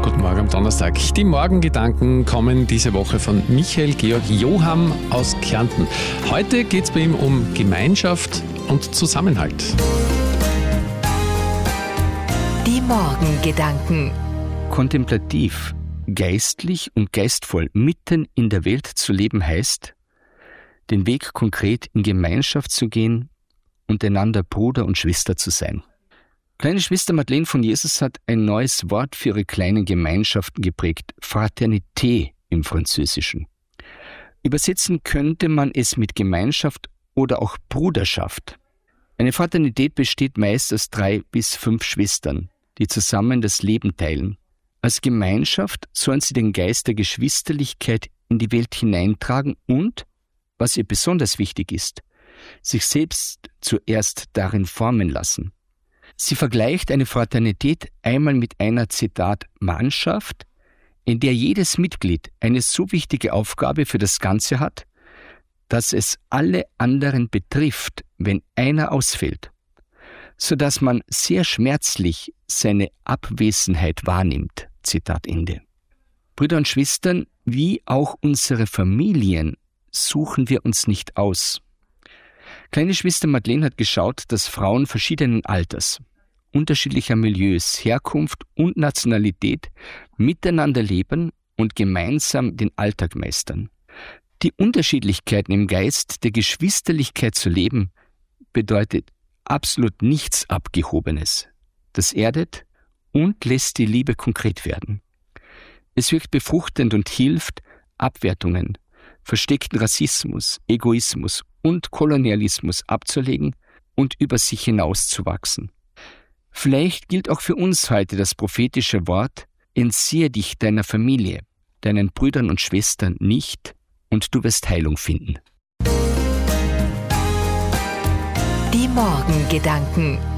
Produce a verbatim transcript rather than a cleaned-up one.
Guten Morgen am Donnerstag. Die Morgengedanken kommen diese Woche von Michael Georg Joham aus Kärnten. Heute geht es bei ihm um Gemeinschaft und Zusammenhalt. Die Morgengedanken. Kontemplativ, geistlich und geistvoll mitten in der Welt zu leben heißt, den Weg konkret in Gemeinschaft zu gehen und einander Bruder und Schwester zu sein. Kleine Schwester Madeleine von Jesus hat ein neues Wort für ihre kleinen Gemeinschaften geprägt, Fraternité im Französischen. Übersetzen könnte man es mit Gemeinschaft oder auch Bruderschaft. Eine Fraternität besteht meist aus drei bis fünf Schwestern, die zusammen das Leben teilen. Als Gemeinschaft sollen sie den Geist der Geschwisterlichkeit in die Welt hineintragen und, was ihr besonders wichtig ist, sich selbst zuerst darin formen lassen. Sie vergleicht eine Fraternität einmal mit einer, Zitat, Mannschaft, in der jedes Mitglied eine so wichtige Aufgabe für das Ganze hat, dass es alle anderen betrifft, wenn einer ausfällt, sodass man sehr schmerzlich seine Abwesenheit wahrnimmt. Zitat Ende. Brüder und Schwestern, wie auch unsere Familien, suchen wir uns nicht aus. Kleine Schwester Madeleine hat geschaut, dass Frauen verschiedenen Alters, unterschiedlicher Milieus, Herkunft und Nationalität miteinander leben und gemeinsam den Alltag meistern. Die Unterschiedlichkeiten im Geist der Geschwisterlichkeit zu leben, bedeutet absolut nichts Abgehobenes. Das erdet und lässt die Liebe konkret werden. Es wirkt befruchtend und hilft, Abwertungen, versteckten Rassismus, Egoismus und Kolonialismus abzulegen und über sich hinauszuwachsen. Vielleicht gilt auch für uns heute das prophetische Wort: Entziehe dich deiner Familie, deinen Brüdern und Schwestern nicht, und du wirst Heilung finden. Die Morgengedanken.